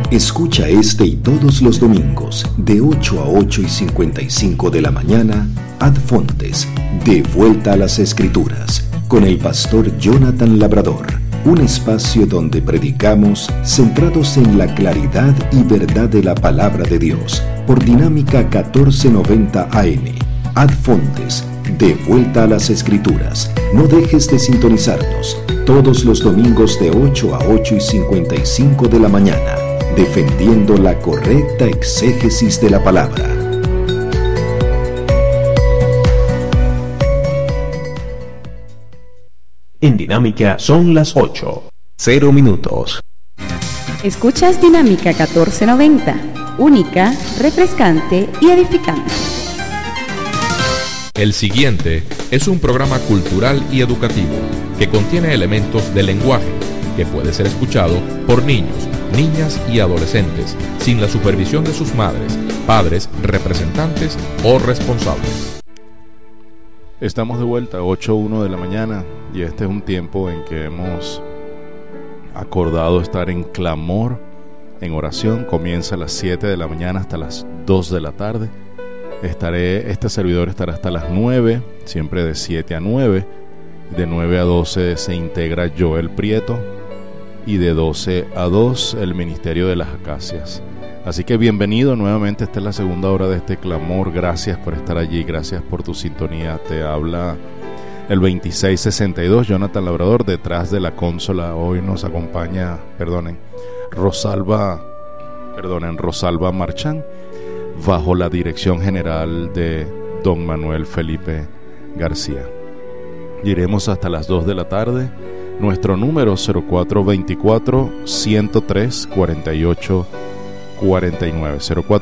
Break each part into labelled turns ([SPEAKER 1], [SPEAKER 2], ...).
[SPEAKER 1] Escucha este y todos los domingos de 8 a 8:55 de la mañana, Ad Fontes, de Vuelta a las Escrituras, con el pastor Jonathan Labrador. Un espacio donde predicamos centrados en la claridad y verdad de la palabra de Dios, por Dinámica 1490 AM. Ad Fontes, de Vuelta a las Escrituras. No dejes de sintonizarnos todos los domingos de 8 a 8:55 de la mañana, defendiendo la correcta exégesis de la palabra.
[SPEAKER 2] En Dinámica son las 8:00.
[SPEAKER 3] Escuchas Dinámica 1490, única, refrescante y edificante.
[SPEAKER 4] El siguiente es un programa cultural y educativo que contiene elementos de lenguaje que puede ser escuchado por niños, niñas y adolescentes sin la supervisión de sus madres, padres, representantes o responsables.
[SPEAKER 5] Estamos de vuelta a 8:01 de la mañana y este es un tiempo en que hemos acordado estar en clamor, en oración. Comienza a las 7 de la mañana hasta las 2 de la tarde. Este servidor estará hasta las 9, siempre de 7 a 9. De 9 a 12 se integra Joel Prieto y de 12 a 2 el Ministerio de las Acacias. Así que bienvenido nuevamente, esta es la segunda hora de este clamor. Gracias por estar allí, gracias por tu sintonía. Te habla el 2662, Jonathan Labrador. Detrás de la consola hoy nos acompaña, Rosalba Marchán, bajo la dirección general de don Manuel Felipe García. Iremos hasta las 2 de la tarde. Nuestro número 0424-103-4849,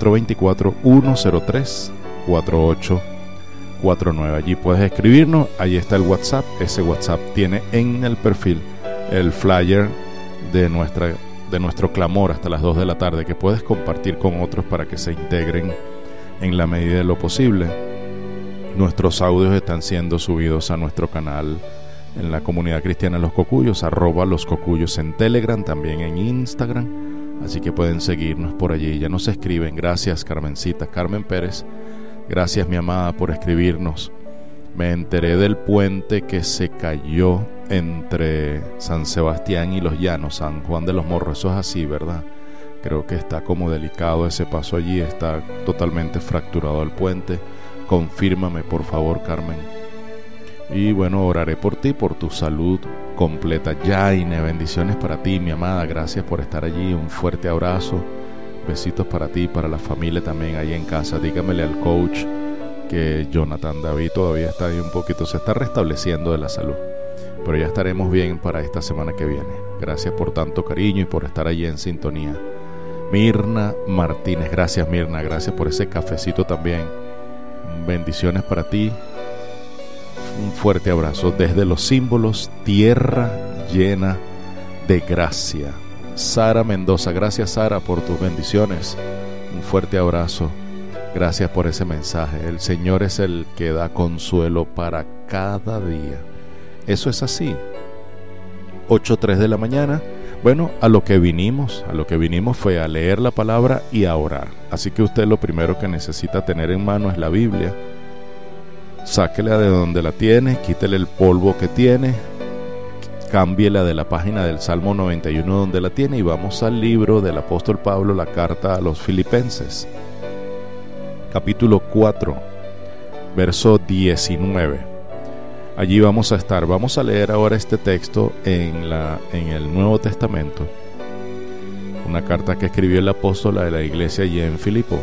[SPEAKER 5] 0424-103-4849. Allí puedes escribirnos, ahí está el WhatsApp. Ese WhatsApp tiene en el perfil el flyer de nuestro clamor hasta las 2 de la tarde, que puedes compartir con otros para que se integren en la medida de lo posible. Nuestros audios están siendo subidos a nuestro canal en la comunidad cristiana Los Cocuyos, @loscocuyos en Telegram, también en Instagram, así que pueden seguirnos por allí. Ya nos escriben. Gracias, Carmencita, Carmen Pérez, gracias, mi amada, por escribirnos. Me enteré del puente que se cayó entre San Sebastián y Los Llanos, San Juan de los Morros. Eso es así, ¿verdad? Creo que está como delicado ese paso allí, está totalmente fracturado el puente. Confírmame, por favor, Carmen. Y bueno, oraré por ti, por tu salud completa. Yaine, bendiciones para ti, mi amada. Gracias por estar allí. Un fuerte abrazo. Besitos para ti y para la familia también ahí en casa. Dígamele al coach que Jonathan David todavía está ahí un poquito, se está restableciendo de la salud, pero ya estaremos bien para esta semana que viene. Gracias por tanto cariño y por estar allí en sintonía. Mirna Martínez, gracias, Mirna, gracias por ese cafecito también. Bendiciones para ti. Un fuerte abrazo desde Los Símbolos, tierra llena de gracia. Sara Mendoza, gracias, Sara, por tus bendiciones. Un fuerte abrazo. Gracias por ese mensaje. El Señor es el que da consuelo para cada día. Eso es así. 8:03 de la mañana. Bueno, a lo que vinimos fue a leer la palabra y a orar. Así que usted lo primero que necesita tener en mano es la Biblia. Sáquela de donde la tiene, quítele el polvo que tiene, cámbiela de la página del Salmo 91 donde la tiene y vamos al libro del apóstol Pablo, la carta a los Filipenses, capítulo 4, verso 19. Allí vamos a estar. Vamos a leer ahora este texto en el Nuevo Testamento, una carta que escribió el apóstol a la iglesia allí en Filipo.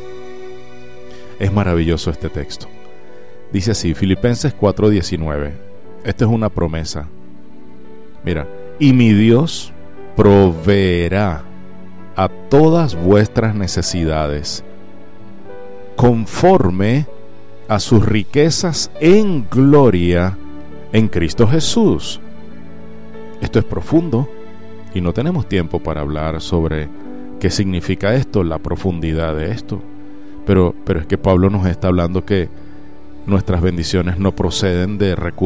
[SPEAKER 5] Es maravilloso este texto. Dice así, Filipenses 4:19. Esta es una promesa. Mira, y mi Dios proveerá a todas vuestras necesidades conforme a sus riquezas en gloria en Cristo Jesús. Esto es profundo y no tenemos tiempo para hablar sobre qué significa esto, la profundidad de esto, pero es que Pablo nos está hablando que nuestras bendiciones no proceden de recursos